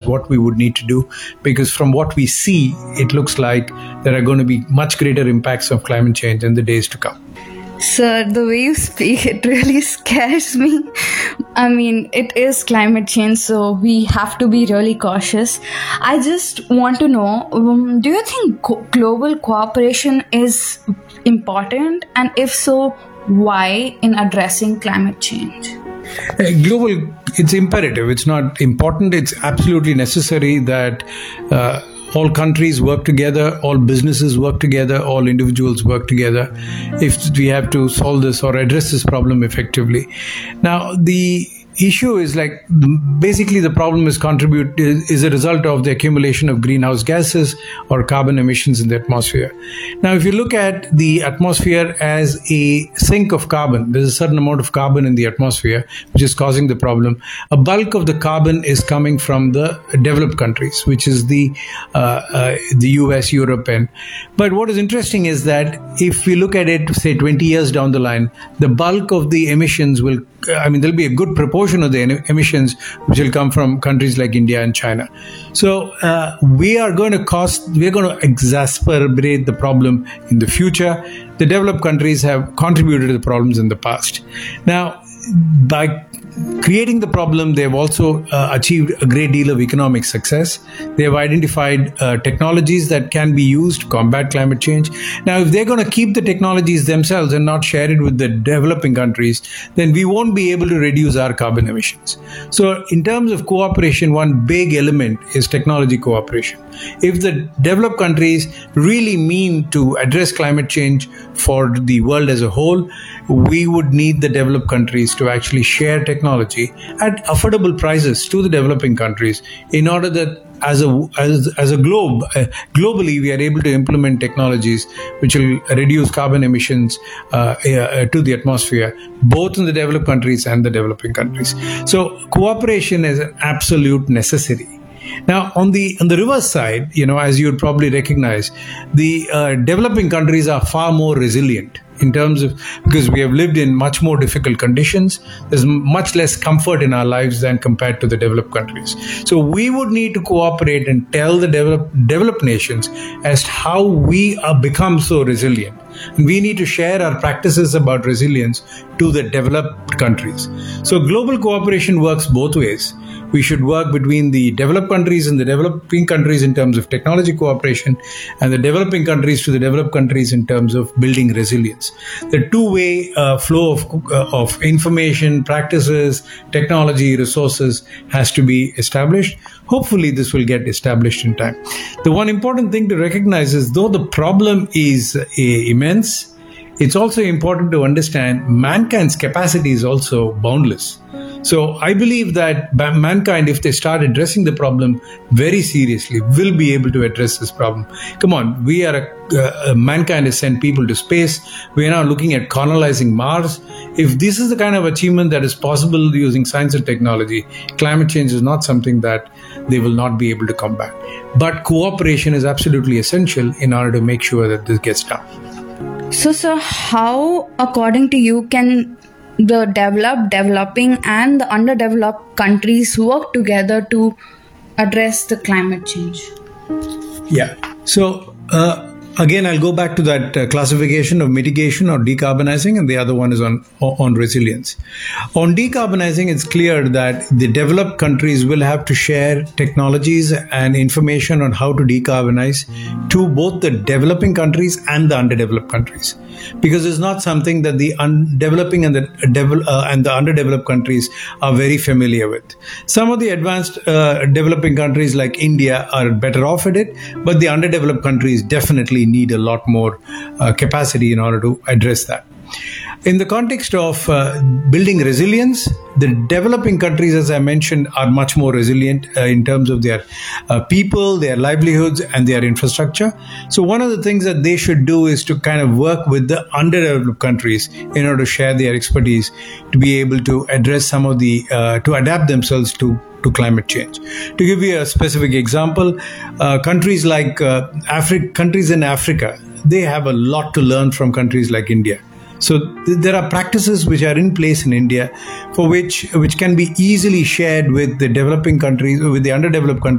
what we would need to do, because from what we see, it looks like there are going to be much greater impacts of climate change in the days to come. Sir, the way you speak, it really scares me. I mean, it is climate change, so we have to be really cautious. I just want to know, do you think global cooperation is important? And if so, why in addressing climate change? Global, it's imperative. It's not important. It's absolutely necessary that all countries work together, all businesses work together, all individuals work together if we have to solve this or address this problem effectively. Now, the issue is basically the problem is a result of the accumulation of greenhouse gases or carbon emissions in the atmosphere. Now, if you look at the atmosphere as a sink of carbon, there's a certain amount of carbon in the atmosphere which is causing the problem. A bulk of the carbon is coming from the developed countries, which is the US, Europe, but what is interesting is that if we look at it, say 20 years down the line, the bulk of the emissions there'll be a good proportion of the emissions which will come from countries like India and China. So we are going to exacerbate the problem in the future. The developed countries have contributed to the problems in the past. Now, by creating the problem, they have also achieved a great deal of economic success. They have identified technologies that can be used to combat climate change. Now, if they're going to keep the technologies themselves and not share it with the developing countries, then we won't be able to reduce our carbon emissions. So in terms of cooperation, one big element is technology cooperation. If the developed countries really mean to address climate change for the world as a whole, we would need the developed countries to actually share technology at affordable prices to the developing countries in order that as a globe, globally, we are able to implement technologies which will reduce carbon emissions to the atmosphere, both in the developed countries and the developing countries. So cooperation is an absolute necessity. Now, on the reverse side, as you would probably recognize, the developing countries are far more resilient in terms of, because we have lived in much more difficult conditions. There's much less comfort in our lives than compared to the developed countries. So we would need to cooperate and tell the developed nations as how we have become so resilient. And we need to share our practices about resilience to the developed countries. So global cooperation works both ways. We should work between the developed countries and the developing countries in terms of technology cooperation, and the developing countries to the developed countries in terms of building resilience. The two-way flow of information, practices, technology, resources has to be established. Hopefully, this will get established in time. The one important thing to recognize is, though the problem is immense, it's also important to understand mankind's capacity is also boundless. So I believe that mankind, if they start addressing the problem very seriously, will be able to address this problem. Come on, mankind has sent people to space. We are now looking at colonizing Mars. If this is the kind of achievement that is possible using science and technology, climate change is not something that they will not be able to combat. But cooperation is absolutely essential in order to make sure that this gets done. So, sir, how, according to you, can the developing and the underdeveloped countries work together to address the climate change? Yeah. So, again, I'll go back to that classification of mitigation or decarbonizing, and the other one is on resilience. On decarbonizing, it's clear that the developed countries will have to share technologies and information on how to decarbonize to both the developing countries and the underdeveloped countries, because it's not something that the developing and the underdeveloped countries are very familiar with. Some of the advanced developing countries like India are better off at it, but the underdeveloped countries definitely need a lot more capacity in order to address that. In the context of building resilience, the developing countries, as I mentioned, are much more resilient in terms of their people, their livelihoods, and their infrastructure. So one of the things that they should do is to kind of work with the underdeveloped countries in order to share their expertise to be able to address some of the, to adapt themselves to climate change. To give you a specific example, countries like countries in Africa, they have a lot to learn from countries like India. So there are practices which are in place in India for which can be easily shared with the developing countries, with the underdeveloped countries,